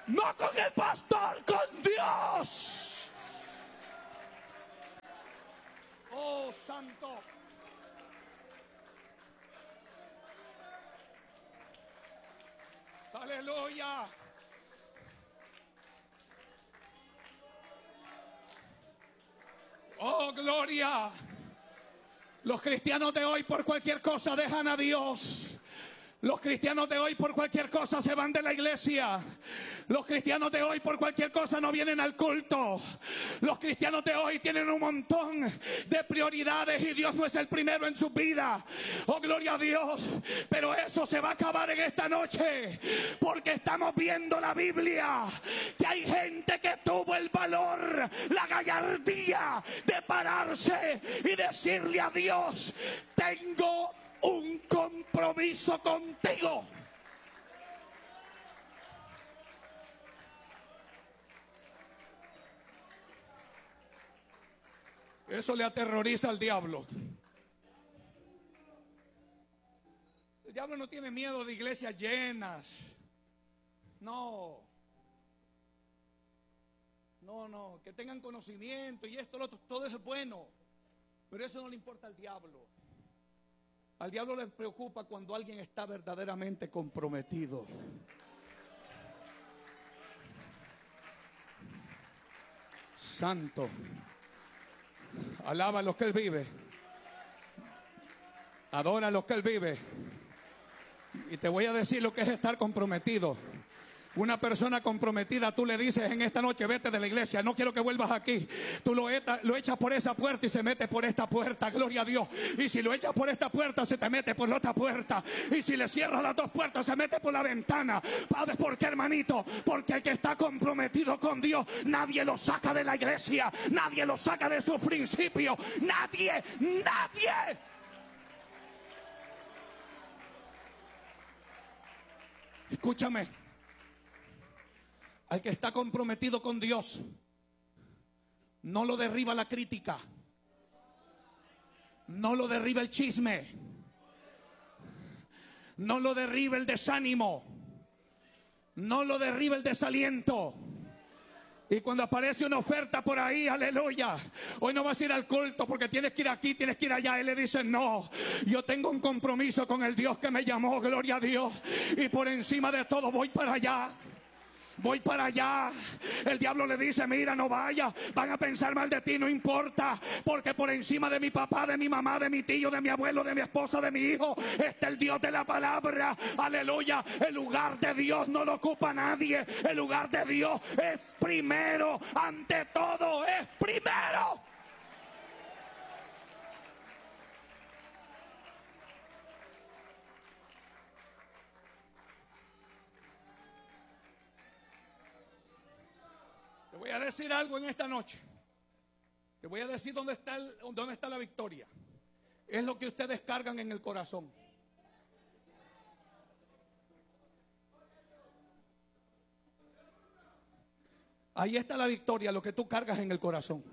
No con el pastor, con Dios. Oh, santo. Aleluya. Oh, gloria. Los cristianos de hoy por cualquier cosa dejan a Dios. Los cristianos de hoy por cualquier cosa se van de la iglesia. Los cristianos de hoy por cualquier cosa no vienen al culto. Los cristianos de hoy tienen un montón de prioridades y Dios no es el primero en su vida. Oh, gloria a Dios. Pero eso se va a acabar en esta noche, porque estamos viendo la Biblia, que hay gente que tuvo el valor, la gallardía de pararse y decirle a Dios: tengo un compromiso contigo. Eso le aterroriza al diablo. El diablo no tiene miedo de iglesias llenas. No, que tengan conocimiento y esto, lo otro, todo eso es bueno, pero eso no le importa al diablo. Al diablo le preocupa cuando alguien está verdaderamente comprometido. Santo. Alaba lo que Él vive. Adora lo que Él vive. Y te voy a decir lo que es estar comprometido. Una persona comprometida, tú le dices en esta noche: vete de la iglesia, no quiero que vuelvas aquí. Tú lo echas por esa puerta y se mete por esta puerta, gloria a Dios. Y si lo echas por esta puerta, se te mete por la otra puerta. Y si le cierras las dos puertas, se mete por la ventana. ¿Sabes por qué, hermanito? Porque el que está comprometido con Dios, nadie lo saca de la iglesia, nadie lo saca de sus principios. Nadie. Escúchame. Al que está comprometido con Dios, no lo derriba la crítica, no lo derriba el chisme, no lo derriba el desánimo, no lo derriba el desaliento. Y cuando aparece una oferta por ahí, aleluya, hoy no vas a ir al culto porque tienes que ir aquí, tienes que ir allá. Él le dice: no, yo tengo un compromiso con el Dios que me llamó, gloria a Dios. Y por encima de todo voy para allá. Voy para allá. El diablo le dice: mira, no vayas, van a pensar mal de ti, no importa, porque por encima de mi papá, de mi mamá, de mi tío, de mi abuelo, de mi esposa, de mi hijo, está el Dios de la palabra. Aleluya. El lugar de Dios no lo ocupa nadie. El lugar de Dios es primero, ante todo es primero. Te voy a decir algo en esta noche. Te voy a decir dónde está la victoria. Es lo que ustedes cargan en el corazón. Ahí está la victoria, lo que tú cargas en el corazón.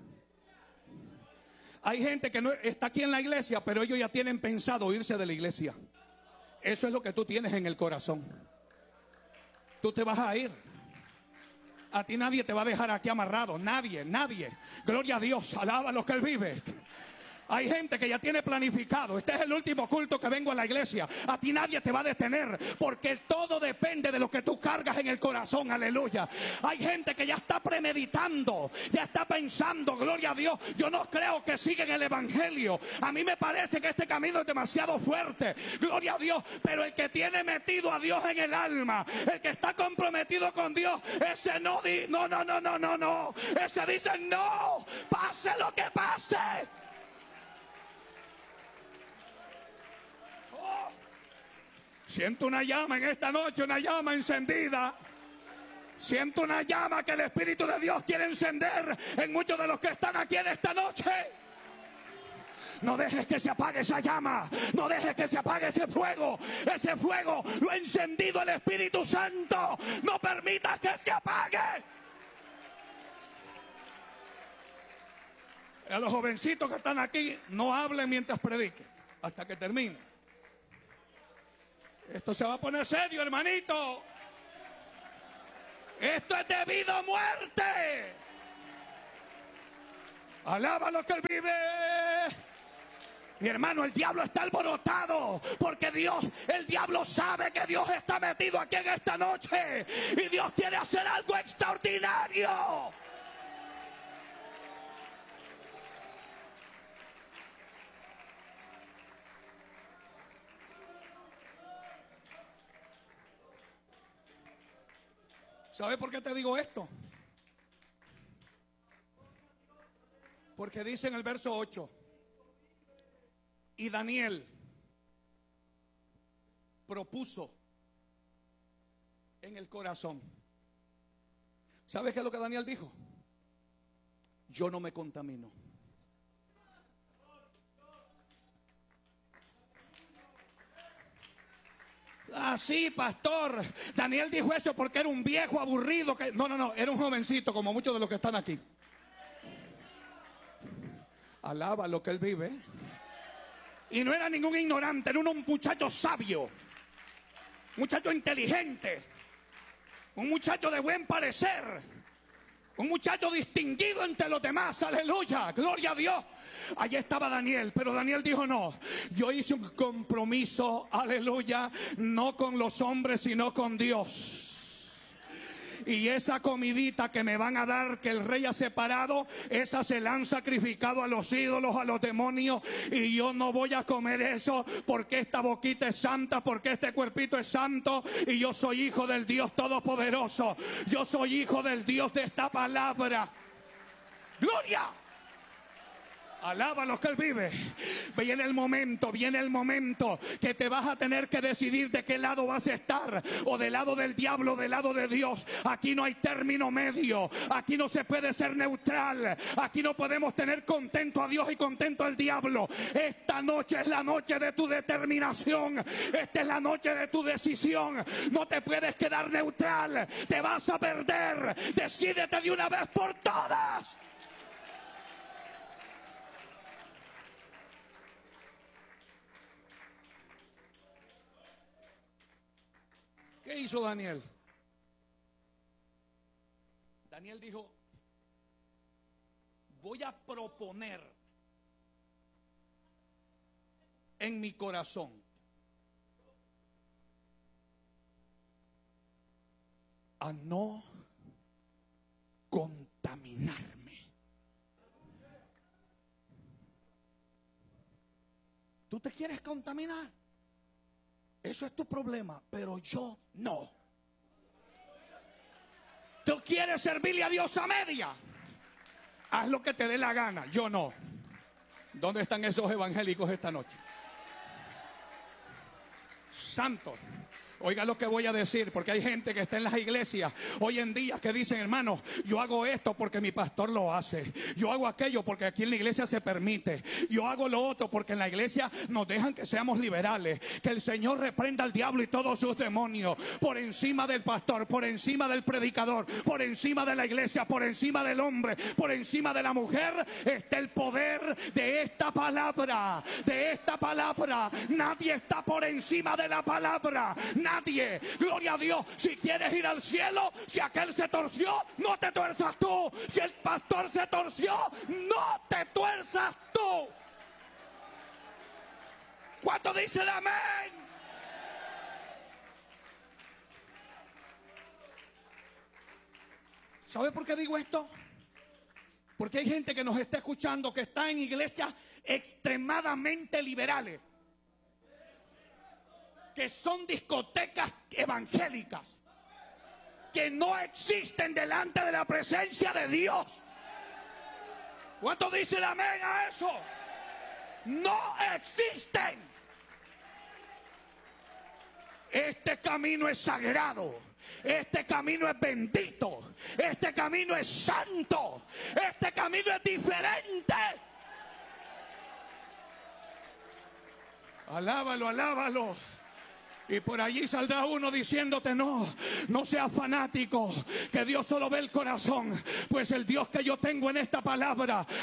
Hay gente que no está aquí en la iglesia, pero ellos ya tienen pensado irse de la iglesia. Eso es lo que tú tienes en el corazón. Tú te vas a ir. A ti nadie te va a dejar aquí amarrado. Nadie. Gloria a Dios. Alaba lo que Él vive. Hay gente que ya tiene planificado: este es el último culto que vengo a la iglesia. A ti nadie te va a detener, porque todo depende de lo que tú cargas en el corazón. Aleluya. Hay gente que ya está premeditando, ya está pensando, gloria a Dios, yo no creo que sigan el evangelio. A mí me parece que este camino es demasiado fuerte, gloria a Dios. Pero el que tiene metido a Dios en el alma, el que está comprometido con Dios, ese no. Ese dice: no, pase lo que pase. Siento una llama en esta noche, una llama encendida. Siento una llama que el Espíritu de Dios quiere encender en muchos de los que están aquí en esta noche. No dejes que se apague esa llama. No dejes que se apague ese fuego. Ese fuego lo ha encendido el Espíritu Santo. No permitas que se apague. A los jovencitos que están aquí, no hablen mientras prediquen hasta que termine. Esto se va a poner serio, hermanito. Esto es de vida o muerte. Alaba lo que Él vive. Mi hermano, el diablo está alborotado porque el diablo sabe que Dios está metido aquí en esta noche y Dios quiere hacer algo extraordinario. ¿Sabes por qué te digo esto? Porque dice en el verso 8, y Daniel propuso en el corazón. ¿Sabes qué es lo que Daniel dijo? Yo no me contamino. Ah, sí, pastor. Daniel dijo eso porque era un viejo aburrido. No, era un jovencito como muchos de los que están aquí. Alaba lo que Él vive. Y no era ningún ignorante, era un muchacho sabio, un muchacho inteligente, un muchacho de buen parecer, un muchacho distinguido entre los demás. Aleluya, gloria a Dios. Allí estaba Daniel, pero Daniel dijo no, yo hice un compromiso, aleluya, no con los hombres sino con Dios. Y esa comidita que me van a dar, que el rey ha separado, esa se la han sacrificado a los ídolos, a los demonios. Y yo no voy a comer eso porque esta boquita es santa, porque este cuerpito es santo. Y yo soy hijo del Dios Todopoderoso. Yo soy hijo del Dios de esta palabra. ¡Gloria! Alaba lo que Él vive. Viene el momento que te vas a tener que decidir de qué lado vas a estar, o del lado del diablo o del lado de Dios. Aquí no hay término medio, aquí no se puede ser neutral, aquí no podemos tener contento a Dios y contento al diablo. Esta noche es la noche de tu determinación, esta es la noche de tu decisión. No te puedes quedar neutral, te vas a perder. Decídete de una vez por todas. ¿Qué hizo Daniel? Daniel dijo, voy a proponer en mi corazón a no contaminarme. ¿Tú te quieres contaminar? Eso es tu problema, pero yo no. ¿Tú quieres servirle a Dios a media? Haz lo que te dé la gana, yo no. ¿Dónde están esos evangélicos esta noche? Santos. Oiga lo que voy a decir, porque hay gente que está en las iglesias hoy en día que dicen, hermano, yo hago esto porque mi pastor lo hace. Yo hago aquello porque aquí en la iglesia se permite. Yo hago lo otro porque en la iglesia nos dejan que seamos liberales. Que el Señor reprenda al diablo y todos sus demonios. Por encima del pastor, por encima del predicador, por encima de la iglesia, por encima del hombre, por encima de la mujer, está el poder de esta palabra. De esta palabra. Nadie está por encima de la palabra. Nadie, gloria a Dios. Si quieres ir al cielo, si aquel se torció, no te tuerzas tú. Si el pastor se torció, no te tuerzas tú. ¿Cuánto dice el amén? ¿Sabe por qué digo esto? Porque hay gente que nos está escuchando que está en iglesias extremadamente liberales, que son discotecas evangélicas, que no existen delante de la presencia de Dios. ¿Cuánto dice el amén a eso? No existen. Este camino es sagrado. Este camino es bendito. Este camino es santo. Este camino es diferente. Alábalo, alábalo. Y por allí saldrá uno diciéndote, no seas fanático, que Dios solo ve el corazón. Pues el Dios que yo tengo en esta palabra